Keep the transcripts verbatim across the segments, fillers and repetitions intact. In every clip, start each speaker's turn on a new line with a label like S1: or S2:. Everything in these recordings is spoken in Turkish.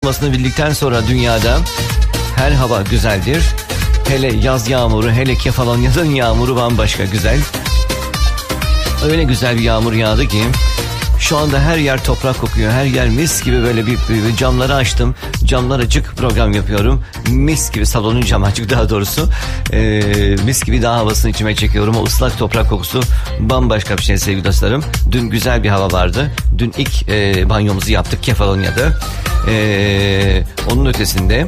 S1: tutmasını bildikten sonra dünyada her hava güzeldir. Hele yaz yağmuru, hele Kefalonya'nın yağmuru bambaşka güzel. Öyle güzel bir yağmur yağdı ki şu anda her yer toprak kokuyor. Her yer mis gibi, böyle bir, bir camları açtım. Camlar açık program yapıyorum. Mis gibi, salonun camı açık daha doğrusu. Ee, mis gibi daha havasını içime çekiyorum. O ıslak toprak kokusu bambaşka bir şey sevgili dostlarım. Dün güzel bir hava vardı. Dün ilk e, banyomuzu yaptık Kefalonya'da. Ee, onun ötesinde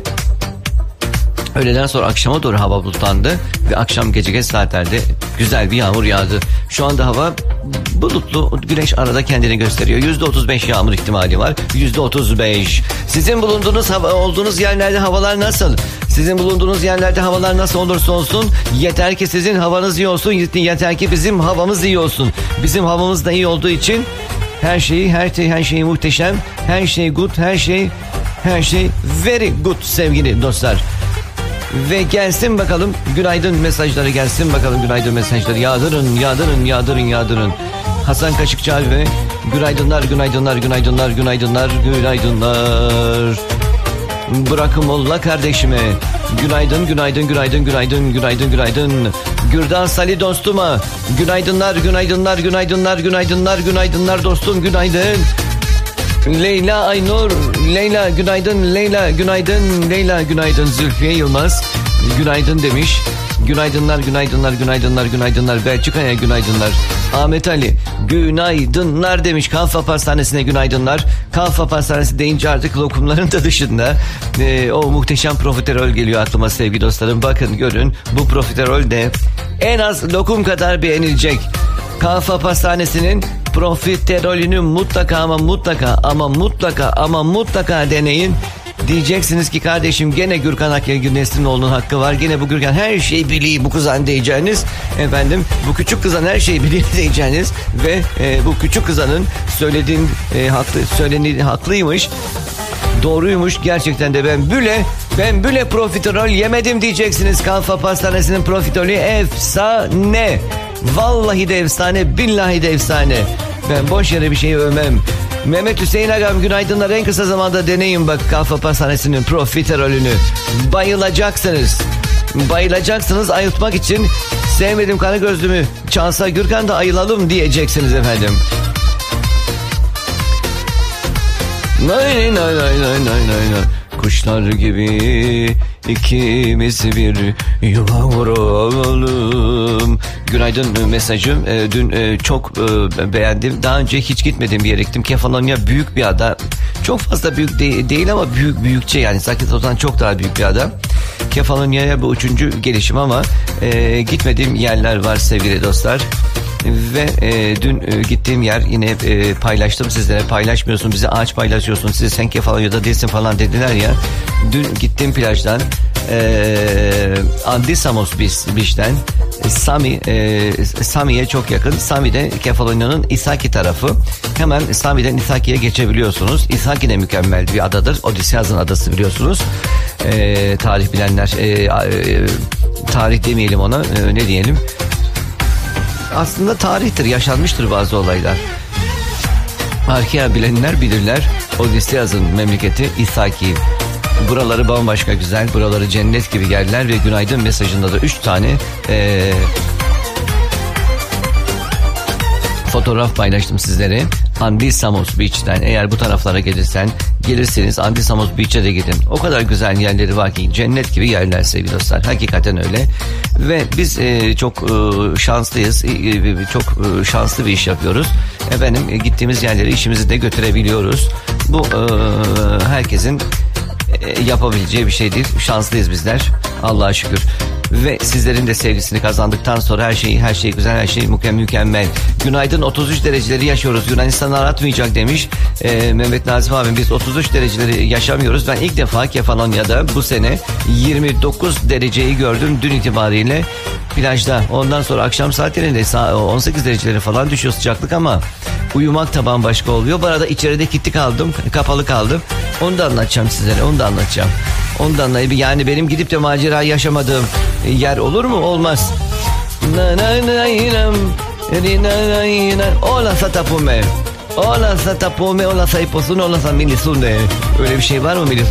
S1: öğleden sonra akşama doğru hava bulutlandı ve akşam gece geç saatlerde güzel bir yağmur yağdı. Şu anda hava bulutlu, güneş arada kendini gösteriyor. yüzde otuz beş yağmur ihtimali var. yüzde otuz beş. Sizin bulunduğunuz hava, olduğunuz yerlerde havalar nasıl? Sizin bulunduğunuz yerlerde havalar nasıl olursa olsun yeter ki sizin havanız iyi olsun, yeter ki bizim havamız iyi olsun. Bizim havamız da iyi olduğu için her şeyi, her şey, her şey muhteşem, her şey good, her şey, her şey very good sevgili dostlar. Ve gelsin bakalım günaydın mesajları, gelsin bakalım günaydın mesajları. Yağdırın, yağdırın, yağdırın, yağdırın. Hasan Kaşıkçı abi ve günaydınlar, günaydınlar, günaydınlar, günaydınlar, günaydınlar. Bırakın Molla kardeşime. Günaydın, günaydın, günaydın, günaydın, günaydın, günaydın. Gürdan Salih dostuma. Günaydınlar, günaydınlar, günaydınlar, günaydınlar, günaydınlar dostum, günaydın. Leyla Aynur, Leyla günaydın, Leyla günaydın, Leyla günaydın. Zülfiye Yılmaz günaydın demiş. Günaydınlar, günaydınlar, günaydınlar, günaydınlar. Belçika'ya günaydınlar. Ahmet Ali günaydınlar demiş. Kalfa Pastanesi'ne günaydınlar. Kalfa Pastanesi deyince artık lokumların da dışında e, o muhteşem profiterol geliyor aklıma sevgili dostlarım. Bakın görün, bu profiterol de en az lokum kadar beğenilecek. Kalfa Pastanesi'nin profiterolünü mutlaka ama mutlaka ama mutlaka ama mutlaka deneyin. Diyeceksiniz ki kardeşim gene Gürkan Akyagül Neslinoğlu'nun hakkı var. Gene bu Gürkan her şeyi biliyor bu kızan diyeceğiniz. Efendim bu küçük kızan her şeyi biliyor diyeceğiniz. Ve e, bu küçük kızanın söylediğin e, haklı, söylediği haklıymış. Doğruymuş gerçekten de, ben büle ben büle profiterol yemedim diyeceksiniz. Kalfa Pastanesi'nin profiterolü efsane. Vallahi de efsane, billahi de efsane. Ben boş yere bir şey övmem. Mehmet Hüseyin Agam günaydınlar, en kısa zamanda deneyin bak Kalfa Pastanesi'nin profiterolünü. Bayılacaksınız. Bayılacaksınız, ayıltmak için sevmedim kanı gözlümü Çağsa Gürkan da ayılalım diyeceksiniz efendim. Nay nay nay nay nay nay nay. Kuşlar gibi ikimiz bir yuva vuralım. Günaydın mesajım. E, dün e, çok e, beğendim. Daha önce hiç gitmedim bir yere gittim. Kefalonya büyük bir ada. Çok fazla büyük de, değil ama büyük büyükçe yani. Zakynthos'tan çok daha büyük bir ada. Kefalonya'ya bu üçüncü gelişim ama e, gitmediğim yerler var sevgili dostlar. Ve e, dün e, gittiğim yer yine e, paylaştım sizlere. Paylaşmıyorsun bize, ağaç paylaşıyorsun, size sen Kefalonya'da değilsin falan dediler ya. Dün gittiğim plajdan e, Andisamos Beach'ten Sami e, Sami'ye çok yakın. Sami'de Kefalonya'nın İsaki tarafı. Hemen Sami'den İsaki'ye geçebiliyorsunuz. İsaki de mükemmel bir adadır. Odysseus'un adası biliyorsunuz. E, tarih bilenler e, e, tarih demeyelim ona, e, ne diyelim? Aslında tarihtir, yaşanmıştır bazı olaylar. Arkeya bilenler bilirler. Odysseus'un memleketi İsaki. Buraları bambaşka güzel, buraları cennet gibi yerler ve günaydın mesajında da üç tane ee, fotoğraf paylaştım sizlere. Andisamos Beach'ten eğer bu taraflara gelirsen gelirseniz Andisamos Beach'e de gidin. O kadar güzel yerleri var ki cennet gibi yerler sevgili dostlar. Hakikaten öyle. Ve biz e, çok e, şanslıyız. E, çok e, şanslı bir iş yapıyoruz. Efendim e, gittiğimiz yerleri işimizi de götürebiliyoruz. Bu e, herkesin e, yapabileceği bir şey değil. Şanslıyız bizler. Allah'a şükür. Ve sizlerin de sevgisini kazandıktan sonra her şey her şey güzel, her şey mükemmel. Günaydın, otuz üç dereceleri yaşıyoruz. Yunanistan aratmayacak demiş ee, Mehmet Nazif abi. Biz otuz üç dereceleri yaşamıyoruz. Ben ilk defa Kefalonya'da bu sene yirmi dokuz dereceyi gördüm dün itibariyle plajda. Ondan sonra akşam saatlerinde on sekiz dereceleri falan düşüyor sıcaklık ama uyumak da bambaşka oluyor. Bu arada içeride kilitli kaldım, kapalı kaldım. Onu da anlatacağım sizlere, onu da anlatacağım. Ondan anlayayım. Yani benim gidip de macera yaşamadığım yer olur mu? Olmaz. Ola satapume. Ola satapume. Ola saiposune. Ola samilisune. Öyle bir şey var mı?